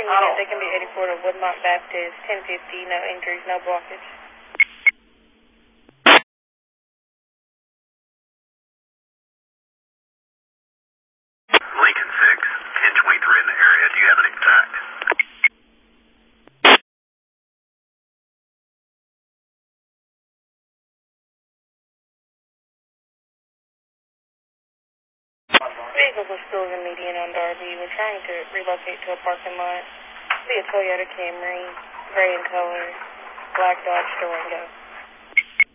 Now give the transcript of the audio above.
unit, they can be 84 to Woodmont Baptist, 1050, no injuries, no blockage. Lincoln 6, 1023 in the area. Do you have an exact? Vehicles are still in the median on Darby. We're trying to relocate to a parking lot. See a Toyota Camry, gray in color, black Dodge Durango.